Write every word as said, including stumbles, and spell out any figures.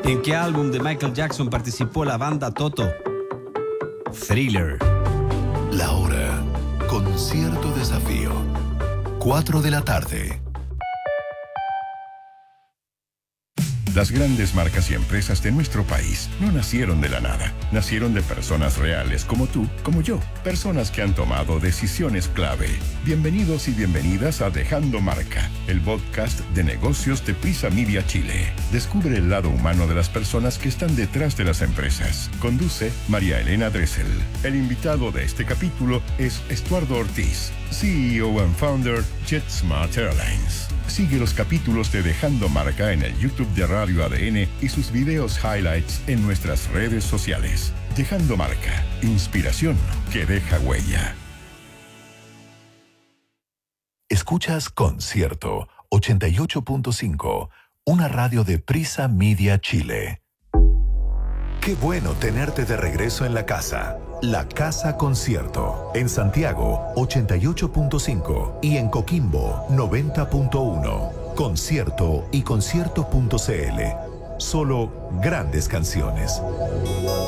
¿En qué álbum de Michael Jackson participó la banda Toto? Thriller. La hora con cierto desafío. Cuatro de la tarde. Las grandes marcas y empresas de nuestro país no nacieron de la nada. Nacieron de personas reales como tú, como yo. Personas que han tomado decisiones clave. Bienvenidos y bienvenidas a Dejando Marca, el podcast de negocios de Prisa Media Chile. Descubre el lado humano de las personas que están detrás de las empresas. Conduce María Elena Dressel. El invitado de este capítulo es Estuardo Ortiz, C E O and Founder JetSmart Airlines. Sigue los capítulos de Dejando Marca en el YouTube de Radio A D N y sus videos highlights en nuestras redes sociales. Dejando Marca, inspiración que deja huella. Escuchas Concierto ochenta y ocho punto cinco, una radio de Prisa Media Chile. Qué bueno tenerte de regreso en la casa. La Casa Concierto. En Santiago, ochenta y ocho punto cinco y en Coquimbo, noventa punto uno. Concierto y concierto punto c l. Solo grandes canciones.